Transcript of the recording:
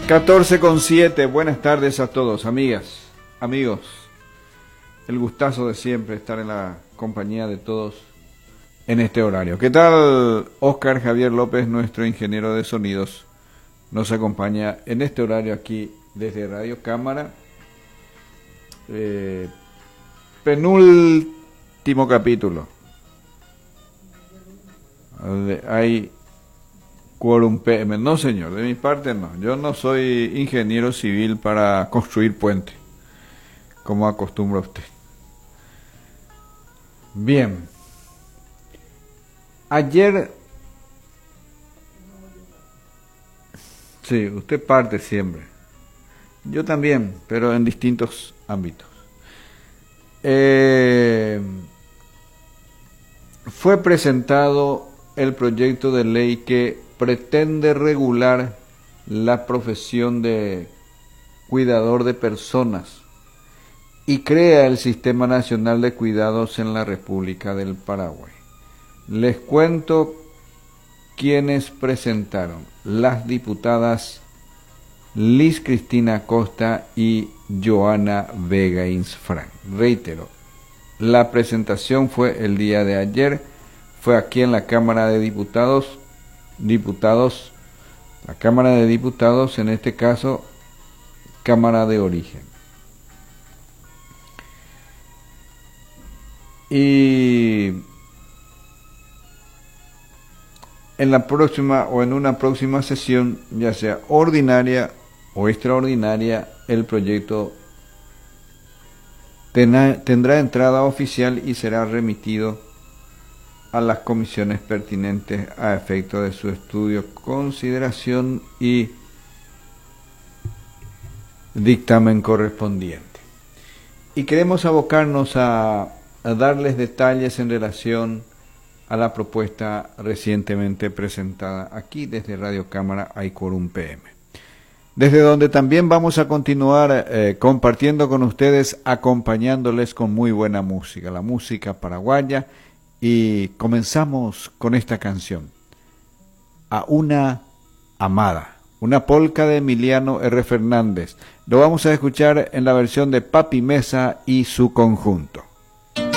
14:07, buenas tardes a todos, amigas, amigos. El gustazo de siempre estar en la compañía de todos en este horario. ¿Qué tal? Oscar Javier López, nuestro ingeniero de sonidos, nos acompaña en este horario aquí desde Radio Cámara. Penúltimo capítulo. Hay quórum PM. No, señor, de mi parte no. Yo no soy ingeniero civil para construir puente, como acostumbra usted. Bien. Ayer... Sí, usted parte siempre. Yo también, pero en distintos ámbitos. Fue presentado el proyecto de ley que pretende regular la profesión de cuidador de personas y crea el Sistema Nacional de Cuidados en la República del Paraguay. Les cuento quiénes presentaron: las diputadas Liz Cristina Acosta y Joana Vega Insfrán. Reitero, la presentación fue el día de ayer, fue aquí en la Cámara de Diputados, la Cámara de Diputados, en este caso, Cámara de Origen. Y en la próxima o en una próxima sesión, ya sea ordinaria o extraordinaria, el proyecto tendrá entrada oficial y será remitido a las comisiones pertinentes a efecto de su estudio, consideración y dictamen correspondiente. Y queremos abocarnos a darles detalles en relación a la propuesta recientemente presentada aquí desde Radio Cámara Aicorum PM, desde donde también vamos a continuar compartiendo con ustedes, acompañándoles con muy buena música, la música paraguaya. Y comenzamos con esta canción, A una amada, una polca de Emiliano R. Fernández. Lo vamos a escuchar en la versión de Papi Mesa y su conjunto.